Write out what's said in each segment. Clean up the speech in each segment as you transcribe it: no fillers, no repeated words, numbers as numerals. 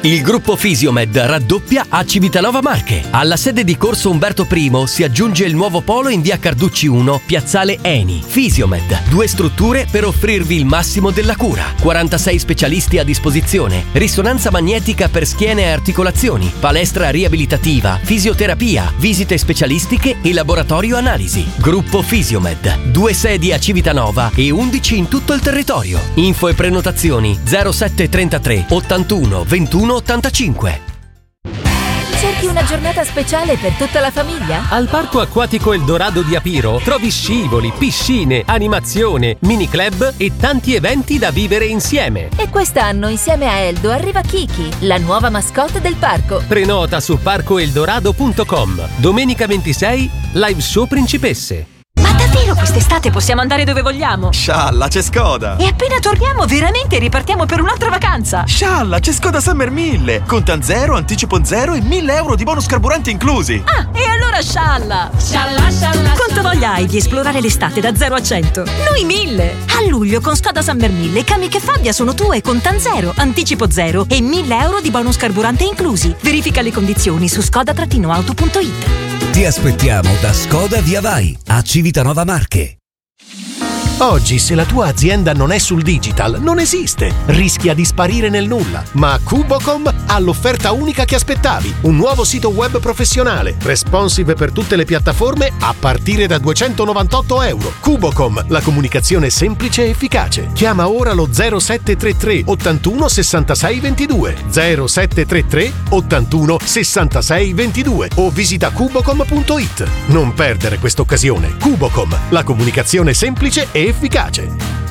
Il gruppo Fisiomed raddoppia a Civitanova Marche. Alla sede di Corso Umberto I si aggiunge il nuovo polo in via Carducci 1, piazzale Eni. Fisiomed, 2 strutture per offrirvi il massimo della cura. 46 specialisti a disposizione. Risonanza magnetica per schiene e articolazioni, palestra riabilitativa, fisioterapia, visite specialistiche e laboratorio analisi. Gruppo Fisiomed, 2 sedi a Civitanova e 11 in tutto il territorio. Info e prenotazioni 0733 81 21 85. Cerchi una giornata speciale per tutta la famiglia? Al Parco Acquatico Eldorado di Apiro trovi scivoli, piscine, animazione, mini club e tanti eventi da vivere insieme. E quest'anno insieme a Eldo arriva Kiki, la nuova mascotte del parco. Prenota su parcoeldorado.com. Domenica 26, live show Principesse. Ma davvero quest'estate possiamo andare dove vogliamo? Scialla, c'è Skoda! E appena torniamo veramente ripartiamo per un'altra vacanza! Scialla, c'è Skoda Summer 1000! Contan 0, anticipo 0 e 1.000 euro di bonus carburante inclusi! Ah, e allora scialla! Scialla, scialla! Quanto voglia hai di esplorare l'estate da 0 a 100? Noi 1000! A luglio con Skoda Summer 1000 Kamiq e Fabia sono tue con Contan 0, anticipo 0 e 1.000 euro di bonus carburante inclusi. Verifica le condizioni su skoda-auto.it. Ti aspettiamo da Skoda Via Vai a Civitanova Marche. Oggi, se la tua azienda non è sul digital, non esiste. Rischia di sparire nel nulla. Ma Cubocom ha l'offerta unica che aspettavi. Un nuovo sito web professionale, responsive per tutte le piattaforme a partire da €298. Cubocom, la comunicazione semplice e efficace. Chiama ora lo 0733 81 66 22. 0733 81 66 22 o visita cubocom.it. Non perdere questa occasione. Cubocom, la comunicazione semplice e efficace.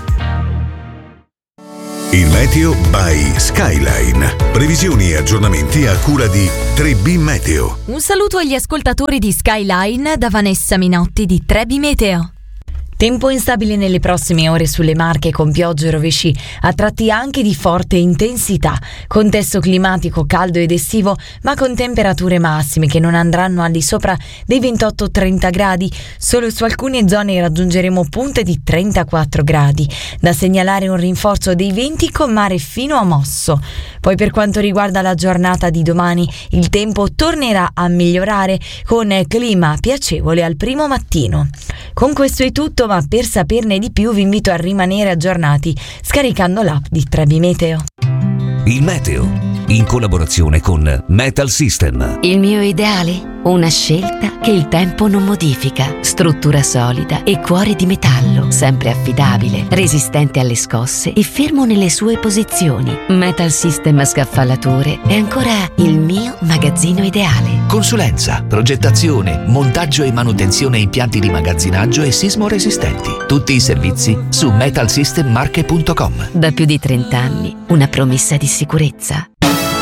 Il meteo by Skyline. Previsioni e aggiornamenti a cura di 3B Meteo. Un saluto agli ascoltatori di Skyline da Vanessa Minotti di 3B Meteo. Tempo instabile nelle prossime ore sulle Marche con piogge e rovesci a tratti anche di forte intensità. Contesto climatico caldo ed estivo, ma con temperature massime che non andranno al di sopra dei 28-30 gradi. Solo su alcune zone raggiungeremo punte di 34 gradi. Da segnalare un rinforzo dei venti con mare fino a mosso. Poi per quanto riguarda la giornata di domani, il tempo tornerà a migliorare con clima piacevole al primo mattino. Con questo è tutto, ma per saperne di più vi invito a rimanere aggiornati scaricando l'app di 3B Meteo. Il meteo, in collaborazione con Metal System. Il mio ideale? Una scelta che il tempo non modifica. Struttura solida e cuore di metallo, sempre affidabile, resistente alle scosse e fermo nelle sue posizioni. Metal System Scaffalature è ancora il mio magazzino ideale. Consulenza, progettazione, montaggio e manutenzione impianti di magazzinaggio e sismo resistenti. Tutti i servizi su metalsystemmarche.com. Da più di 30 anni, una promessa di sicurezza.